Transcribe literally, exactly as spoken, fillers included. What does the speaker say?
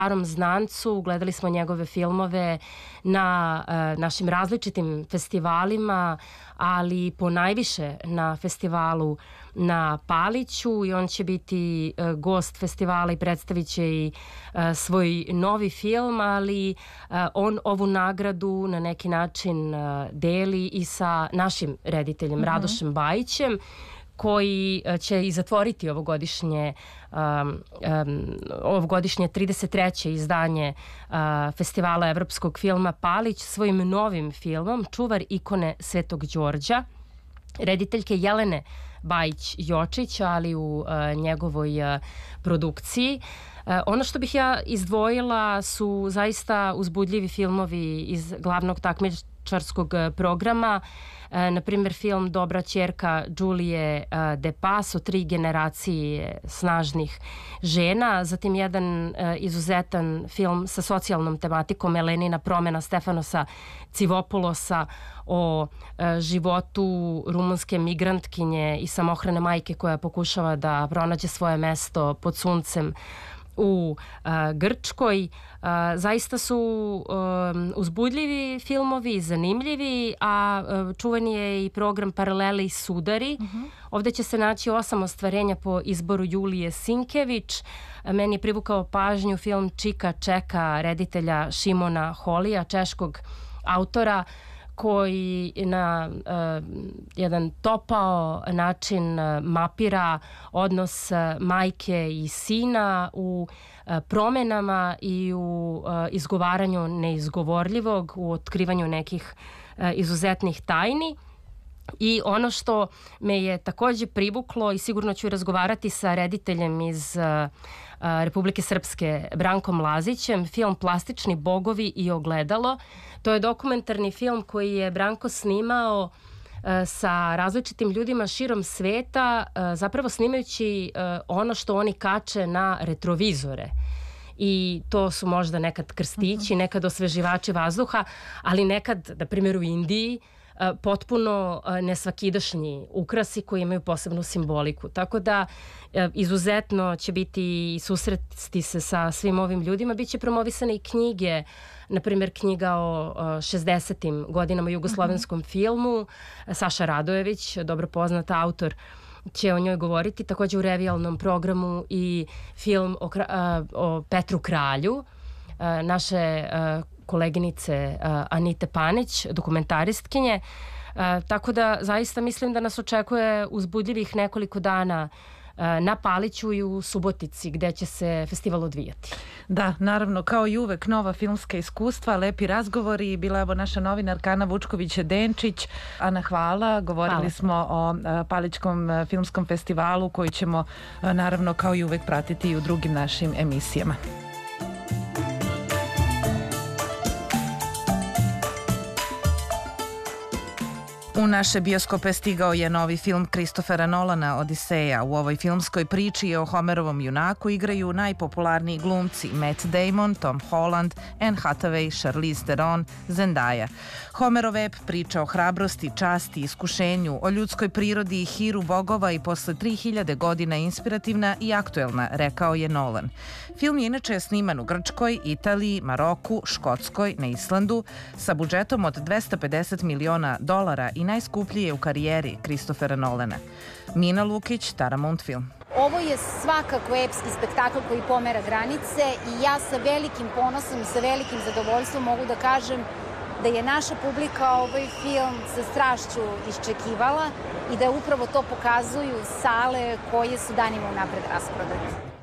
Starom Znancu, gledali smo njegove filmove na uh, našim različitim festivalima, ali ponajviše na festivalu na Paliću, i on će biti uh, gost festivala i predstavit će i uh, svoj novi film, ali uh, on ovu nagradu na neki način uh, deli i sa našim rediteljem mm-hmm. Radošem Bajićem, koji će i zatvoriti ovogodišnje, um, um, ovogodišnje trideset treće izdanje uh, Festivala evropskog filma Palić svojim novim filmom Čuvar ikone Svetog Đorđa, rediteljke Jelene Bajić-Jočić, ali u uh, njegovoj uh, produkciji. Uh, ono što bih ja izdvojila su zaista uzbudljivi filmovi iz glavnog takmičarskog programa. Na primjer, film Dobra ćerka Đulije De Paso, tri generacije snažnih žena, zatim jedan izuzetan film sa socijalnom tematikom Elenina promena Stefanosa Civopulosa o životu rumunske migrantkinje i samohrane majke koja pokušava da pronađe svoje mesto pod suncem u uh, Grčkoj. Uh, zaista su um, uzbudljivi filmovi, zanimljivi, a uh, čuveni je i program Paralele i sudari. Uh-huh. Ovde će se naći osam ostvarenja po izboru Julije Sinkević. Uh, meni je privukao pažnju film Čika čeka reditelja Šimona Holija, češkog autora, koji na uh, jedan topao način uh, mapira odnos uh, majke i sina u uh, promenama i u uh, izgovaranju neizgovorljivog, u otkrivanju nekih uh, izuzetnih tajni. I ono što me je takođe privuklo, i sigurno ću razgovarati sa rediteljem iz uh, Republike Srpske, Brankom Lazićem, film Plastični bogovi i ogledalo. To je dokumentarni film koji je Branko snimao uh, sa različitim ljudima širom sveta, uh, zapravo snimajući uh, ono što oni kače na retrovizore. I to su možda nekad krstići, nekad osveživači vazduha, ali nekad, na primjer u Indiji, potpuno nesvakidašnji ukrasi koji imaju posebnu simboliku. Tako da izuzetno će biti i susresti se sa svim ovim ljudima. Biće promovisane i knjige, na primjer knjiga o šezdesetim godinama jugoslovenskom mm-hmm. filmu. Saša Radojević, dobro poznat autor, će o njoj govoriti. Takođe u revijalnom programu i film o, o Petru Kralju, naše koleginice Anite Panić, dokumentaristkinje. Tako da zaista mislim da nas očekuje uzbudljivih nekoliko dana na Paliću i u Subotici, gde će se festival odvijati. Da, naravno, kao i uvek, nova filmska iskustva, lepi razgovori. Bila je ovo naša novinarka Ana Vučković-Denčić. Ana, hvala. Govorili hvala. smo o Palićkom filmskom festivalu koji ćemo, naravno, kao i uvek pratiti i u drugim našim emisijama. U naše bioskope stigao je novi film Kristofera Nolana Odiseja. U ovoj filmskoj priči o Homerovom junaku igraju najpopularniji glumci Matt Damon, Tom Holland, Anne Hathaway, Charlize Theron, Zendaya. Homerov ep priča o hrabrosti, časti, iskušenju, o ljudskoj prirodi i hiru bogova i posle tri hiljade godina inspirativna i aktuelna, rekao je Nolan. Film je inače sniman u Grčkoj, Italiji, Maroku, Škotskoj, na Islandu, sa budžetom od dvesta pedeset miliona dolara i najskuplji je u karijeri Kristofera Nolana. Mina Lukić, Paramount Film. Ovo je svakako epski spektakl koji pomera granice i ja sa velikim ponosom i sa velikim zadovoljstvom mogu da kažem da je naša publika ovaj film sa strašću iščekivala i da upravo to pokazuju sale koje su danima unapred rasprodate.